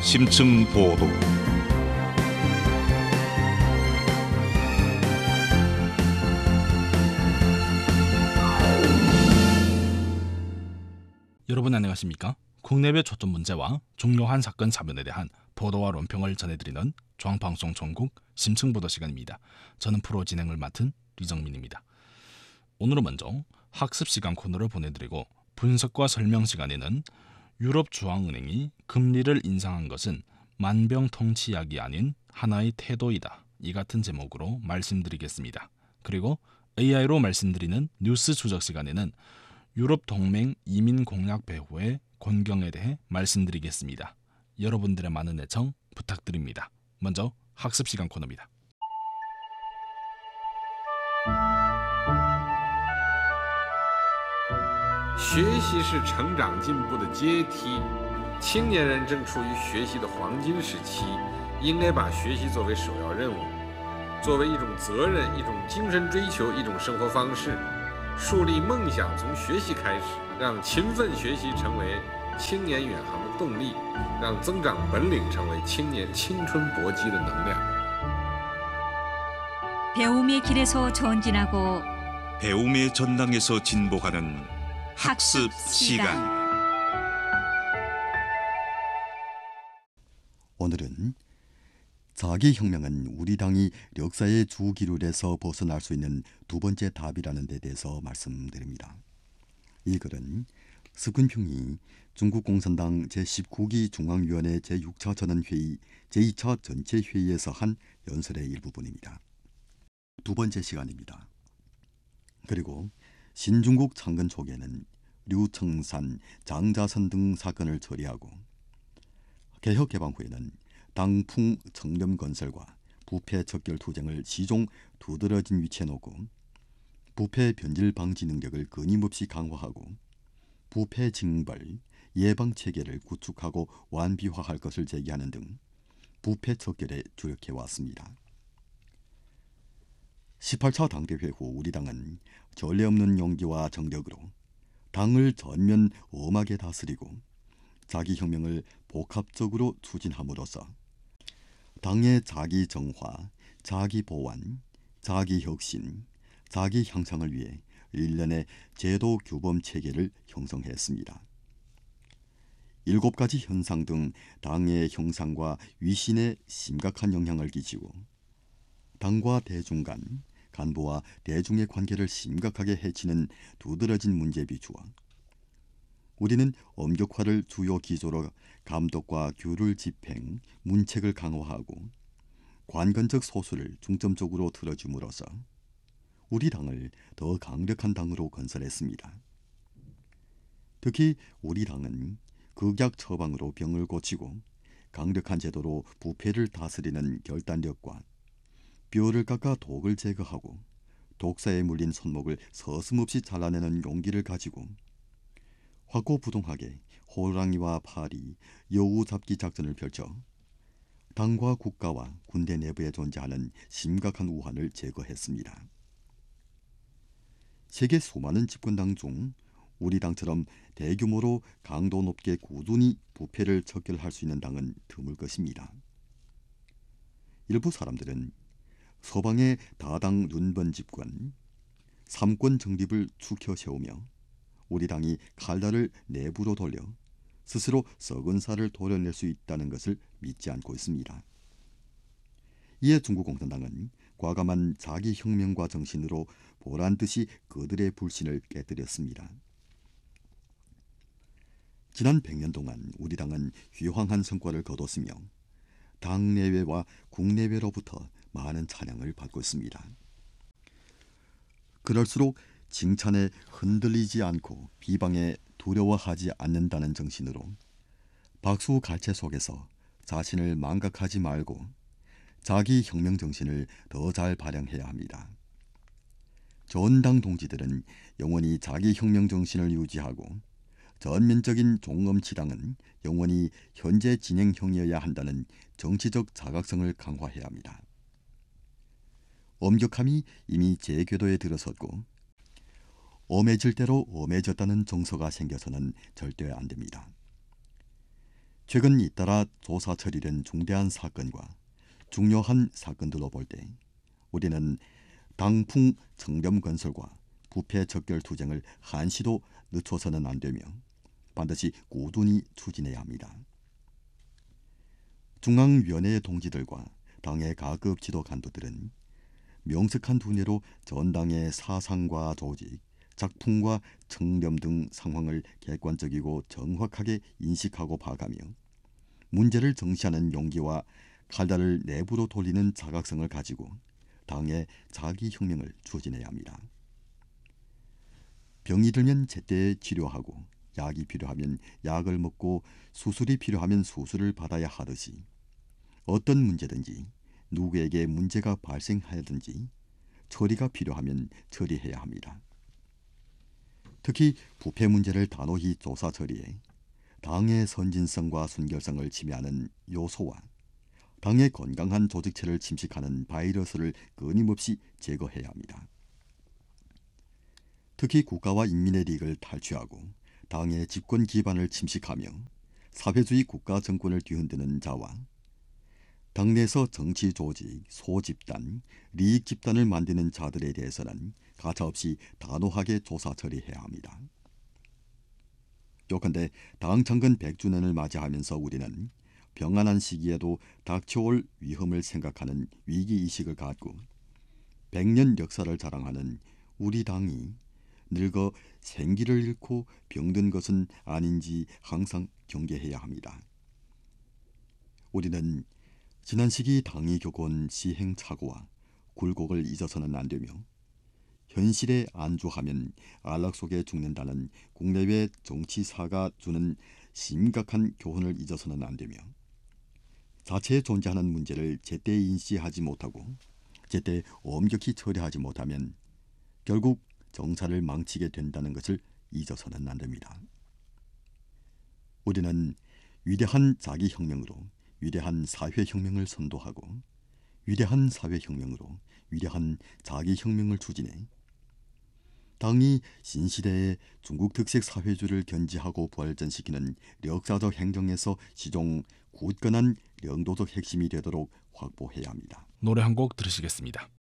심층 보도. 여러분 안녕하십니까? 국내외 초점 문제와 중요한 사건 사변에 대한 보도와 논평을 전해드리는 중앙방송 전국 심층보도 시간입니다. 저는 프로 진행을 맡은 류정민입니다. 오늘은 먼저 학습시간 코너를 보내드리고 분석과 설명 시간에는 유럽중앙은행이 금리를 인상한 것은 만병통치약이 아닌 하나의 태도이다. 이 같은 제목으로 말씀드리겠습니다. 그리고 AI로 말씀드리는 뉴스 추적 시간에는 유럽 동맹 이민 공약 배후의 권경에 대해 말씀드리겠습니다. 여러분들의 많은 애청 부탁드립니다. 먼저 학습시간 코너입니다. 学习是成长进步的阶梯，青年人正处于学习的黄金时期，应该把学习作为首要任务，作为一种责任、一种精神追求、一种生活方式，树立梦想从学习开始，让勤奋学习成为青年远航的动力，让增长本领成为青年青春搏击的能量。 배움의 길에서 전진하고 배움의 전당에서 진보하는 학습 시간. 오늘은 자기혁명은 우리 당이 역사의 주기율에서 벗어날 수 있는 두 번째 답이라는 데 대해서 말씀드립니다. 이 글은 스근평이 중국 공산당 제19기 중앙위원회 제6차 전원회의 제2차 전체회의에서 한 연설의 일부분입니다. 두 번째 시간입니다. 그리고 신중국 창건 초기에는 류청산, 장자선 등 사건을 처리하고 개혁 개방 후에는 당풍 청렴 건설과 부패 척결 투쟁을 시종 두드러진 위치에 놓고 부패 변질 방지 능력을 끊임없이 강화하고 부패 징벌 예방 체계를 구축하고 완비화할 것을 제기하는 등 부패 척결에 주력해 왔습니다. 18차 당대회 후 우리 당은 전례 없는 용기와 정력으로 당을 전면 엄하게 다스리고 자기혁명을 복합적으로 추진함으로써 당의 자기 정화, 자기 보완, 자기 혁신, 자기 향상을 위해 일련의 제도 규범 체계를 형성했습니다. 7가지 현상 등 당의 형상과 위신에 심각한 영향을 끼치고 당과 대중 간, 간부와 대중의 관계를 심각하게 해치는 두드러진 문제에 비추어 우리는 엄격화를 주요 기조로 감독과 규율 집행, 문책을 강화하고 관건적 소수를 중점적으로 틀어줌으로써 우리 당을 더 강력한 당으로 건설했습니다. 특히 우리 당은 극약 처방으로 병을 고치고 강력한 제도로 부패를 다스리는 결단력과 뼈를 깎아 독을 제거하고 독사에 물린 손목을 서슴없이 잘라내는 용기를 가지고 확고부동하게 호랑이와 파리, 여우 잡기 작전을 펼쳐 당과 국가와 군대 내부에 존재하는 심각한 우환을 제거했습니다. 세계 수많은 집권당 중 우리 당처럼 대규모로 강도 높게 꾸준히 부패를 척결할 수 있는 당은 드물 것입니다. 일부 사람들은 서방의 다당 윤번 집권, 삼권 정립을 추켜 세우며 우리 당이 칼날을 내부로 돌려 스스로 썩은 살을 도려낼 수 있다는 것을 믿지 않고 있습니다. 이에 중국 공산당은 과감한 자기혁명과 정신으로 보란듯이 그들의 불신을 깨뜨렸습니다. 지난 100년 동안 우리 당은 휘황한 성과를 거뒀으며 당내외와 국내외로부터 많은 찬양을 받고 있습니다. 그럴수록 칭찬에 흔들리지 않고 비방에 두려워하지 않는다는 정신으로 박수갈채 속에서 자신을 망각하지 말고 자기 혁명 정신을 더 잘 발휘해야 합니다. 전당 동지들은 영원히 자기 혁명 정신을 유지하고 전면적인 종엄치당은 영원히 현재 진행형이어야 한다는 정치적 자각성을 강화해야 합니다. 엄격함이 이미 제 궤도에 들어섰고 엄해질 대로 엄해졌다는 정서가 생겨서는 절대 안 됩니다. 최근 잇따라 조사 처리된 중대한 사건과 중요한 사건들로 볼 때 우리는 당풍 청렴 건설과 부패 척결 투쟁을 한시도 늦춰서는 안 되며 반드시 꾸준히 추진해야 합니다. 중앙위원회 동지들과 당의 가급 지도 간부들은 명석한 두뇌로 전당의 사상과 조직, 작품과 청렴 등 상황을 객관적이고 정확하게 인식하고 봐가며 문제를 정시하는 용기와 칼날을 내부로 돌리는 자각성을 가지고 당의 자기혁명을 추진해야 합니다. 병이 들면 제때 치료하고 약이 필요하면 약을 먹고 수술이 필요하면 수술을 받아야 하듯이 어떤 문제든지 누구에게 문제가 발생하여든지 처리가 필요하면 처리해야 합니다. 특히 부패 문제를 단호히 조사 처리해 당의 선진성과 순결성을 침해하는 요소와 당의 건강한 조직체를 침식하는 바이러스를 끊임없이 제거해야 합니다. 특히 국가와 인민의利益을 탈취하고 당의 집권 기반을 침식하며 사회주의 국가 정권을 뒤흔드는 자와 당내에서 정치 조직, 소집단,利益 집단을 만드는 자들에 대해서는 가차없이 단호하게 조사 처리해야 합니다. 요컨대 당 창건 100주년을 맞이하면서 우리는 평안한 시기에도 닥쳐올 위험을 생각하는 위기의식을 갖고 100년 역사를 자랑하는 우리 당이 늙어 생기를 잃고 병든 것은 아닌지 항상 경계해야 합니다. 우리는 지난 시기 당이 겪은 시행착오와 굴곡을 잊어서는 안 되며 현실에 안주하면 안락 속에 죽는다는 국내외 정치사가 주는 심각한 교훈을 잊어서는 안 되며 자체에 존재하는 문제를 제때 인지하지 못하고 제때 엄격히 처리하지 못하면 결국 정사를 망치게 된다는 것을 잊어서는 안 됩니다. 우리는 위대한 자기혁명으로 위대한 사회혁명을 선도하고 위대한 사회혁명으로 위대한 자기혁명을 추진해 당이 신시대의 중국 특색 사회주의를 견지하고 부활전시키는 역사적 행정에서 시종 굳건한 영도적 핵심이 되도록 확보해야 합니다. 노래 한 곡 들으시겠습니다.